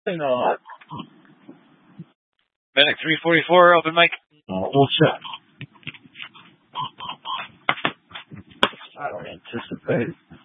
No. Medic 344, open mic. We'll check. I don't anticipate.